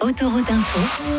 Autoroute Info.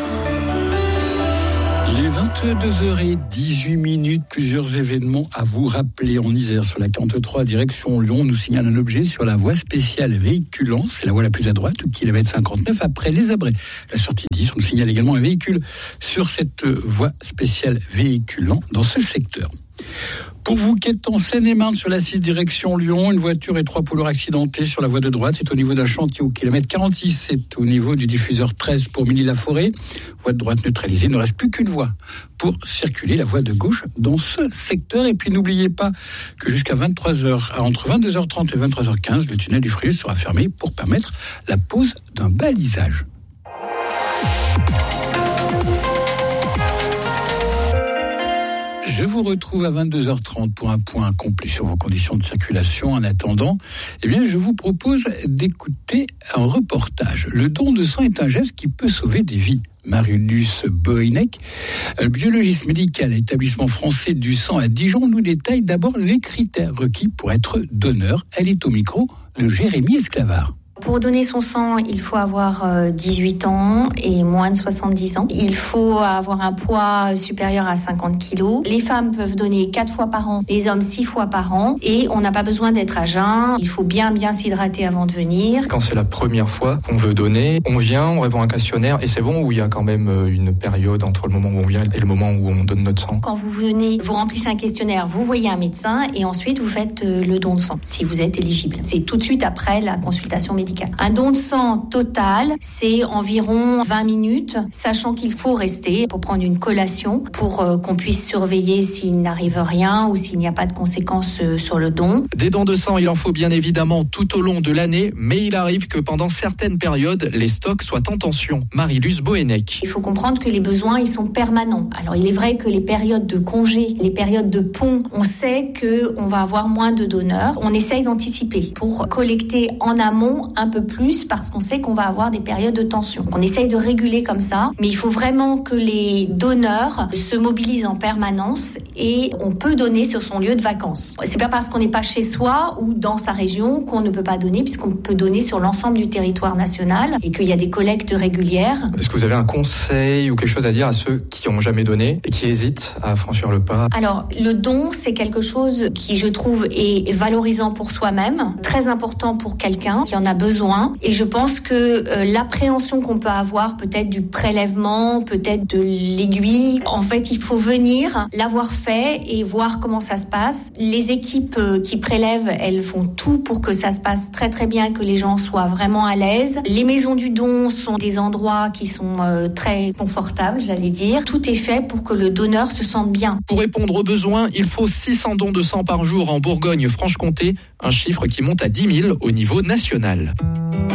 Il est 22h18, plusieurs événements à vous rappeler. En Isère, sur la 43, direction Lyon, on nous signale un objet sur la voie spéciale véhiculant. C'est la voie la plus à droite, au kilomètre 59, après les Abrets. La sortie 10, on nous signale également un véhicule sur cette voie spéciale véhiculant dans ce secteur. Pour vous qui êtes en Seine-et-Marne sur la 6 direction Lyon, une voiture et 3 poids lourds accidentés sur la voie de droite. C'est au niveau d'un chantier au kilomètre 46. C'est au niveau du diffuseur 13 pour Milly-la-Forêt. Voie de droite neutralisée. Il ne reste plus qu'une voie pour circuler, la voie de gauche dans ce secteur. Et puis n'oubliez pas que jusqu'à 23h, entre 22h30 et 23h15, le tunnel du Fréjus sera fermé pour permettre la pose d'un balisage. Je vous retrouve à 22h30 pour un point complet sur vos conditions de circulation. En attendant, je vous propose d'écouter un reportage. Le don de sang est un geste qui peut sauver des vies. Marie-Luce Bohennec, biologiste médicale à l'établissement français du sang à Dijon, nous détaille d'abord les critères requis pour être donneur. Elle est au micro de Jérémy Esclavard. Pour donner son sang, il faut avoir 18 ans et moins de 70 ans. Il faut avoir un poids supérieur à 50 kilos. Les femmes peuvent donner 4 fois par an, les hommes 6 fois par an. Et on n'a pas besoin d'être à jeun. Il faut bien s'hydrater avant de venir. Quand c'est la première fois qu'on veut donner, on vient, on répond à un questionnaire et c'est bon, ou il y a quand même une période entre le moment où on vient et le moment où on donne notre sang? Quand vous venez, vous remplissez un questionnaire, vous voyez un médecin et ensuite vous faites le don de sang, si vous êtes éligible. C'est tout de suite après la consultation médicale. Un don de sang total, c'est environ 20 minutes, sachant qu'il faut rester pour prendre une collation, pour qu'on puisse surveiller s'il n'arrive rien ou s'il n'y a pas de conséquences sur le don. Des dons de sang, il en faut bien évidemment tout au long de l'année, mais il arrive que pendant certaines périodes, les stocks soient en tension. Marie-Luce Bohennec. Il faut comprendre que les besoins, ils sont permanents. Alors, il est vrai que les périodes de congé, les périodes de pont, on sait qu'on va avoir moins de donneurs. On essaye d'anticiper pour collecter en amont un peu plus parce qu'on sait qu'on va avoir des périodes de tension. On essaye de réguler comme ça, mais il faut vraiment que les donneurs se mobilisent en permanence et on peut donner sur son lieu de vacances. C'est pas parce qu'on n'est pas chez soi ou dans sa région qu'on ne peut pas donner, puisqu'on peut donner sur l'ensemble du territoire national et qu'il y a des collectes régulières. Est-ce que vous avez un conseil ou quelque chose à dire à ceux qui n'ont jamais donné et qui hésitent à franchir le pas? Alors, le don, c'est quelque chose qui, je trouve, est valorisant pour soi-même, très important pour quelqu'un qui en a besoin. Et je pense que l'appréhension qu'on peut avoir, peut-être du prélèvement, peut-être de l'aiguille, en fait, il faut venir, l'avoir fait et voir comment ça se passe. Les équipes qui prélèvent, elles font tout pour que ça se passe très très bien, que les gens soient vraiment à l'aise. Les maisons du don sont des endroits qui sont très confortables, j'allais dire. Tout est fait pour que le donneur se sente bien. Pour répondre aux besoins, il faut 600 dons de sang par jour en Bourgogne-Franche-Comté, un chiffre qui monte à 10 000 au niveau national.